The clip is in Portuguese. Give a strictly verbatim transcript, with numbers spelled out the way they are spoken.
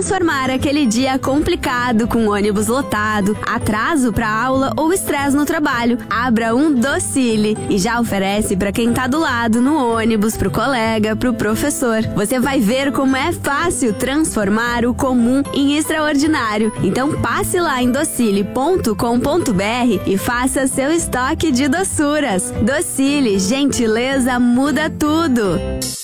transformar aquele dia complicado com ônibus lotado, atraso para aula ou estresse no trabalho. Abra um Docile e já oferece para quem tá do lado no ônibus, pro colega, pro professor. Você vai ver como é fácil transformar o comum em extraordinário. Então passe lá em docile ponto com ponto br e faça seu estoque de doçuras. Docile, gentileza muda tudo.